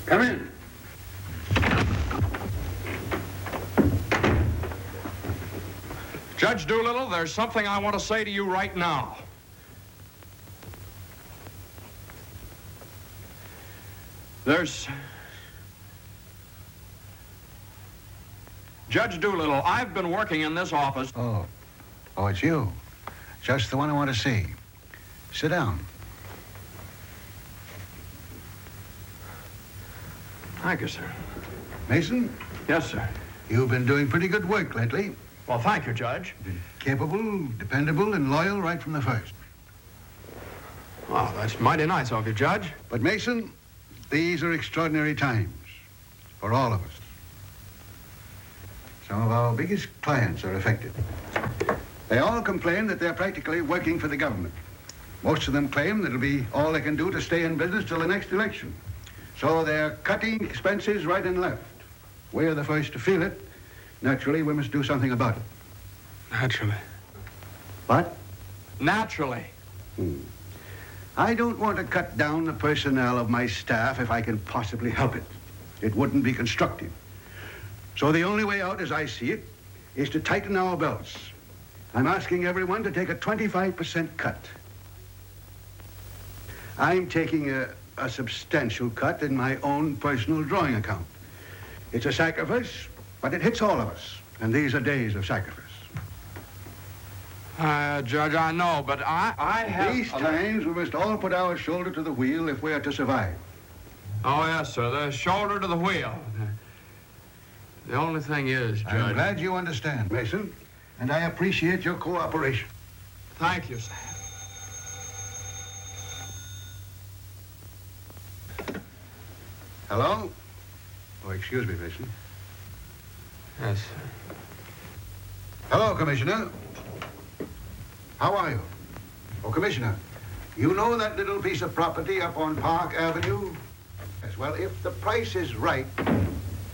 Come in. Judge Doolittle, there's something I want to say to you right now. Judge Doolittle, I've been working in this office. Oh, it's you. Just the one I want to see. Sit down. Thank you, sir. Mason, Yes, sir. you've been doing pretty good work lately. Well, thank you, Judge. Capable, dependable, and loyal right from the first. Oh, that's mighty nice of you, Judge. But Mason, these are extraordinary times for all of us. Some of our biggest clients are affected. They all complain that they're practically working for the government. Most of them claim that it'll be all they can do to stay in business till the next election. So they're cutting expenses right and left. We're the first to feel it. Naturally, we must do something about it. Naturally. What? Naturally. I don't want to cut down the personnel of my staff if I can possibly help it. It wouldn't be constructive. So the only way out, as I see it, is to tighten our belts. I'm asking everyone to take a 25% cut. I'm taking a substantial cut in my own personal drawing account. It's a sacrifice, but it hits all of us. And these are days of sacrifice. Judge, I know, but I have... These times, we must all put our shoulder to the wheel if we are to survive. Oh, yes, sir. The shoulder to the wheel. The only thing is, Judge... I'm glad you understand, Mason, and I appreciate your cooperation. Thank you, sir. Hello? Oh, excuse me, Mason. Yes, sir. Hello, Commissioner. How are you? Oh, Commissioner, you know that little piece of property up on Park Avenue? Yes, well, if the price is right,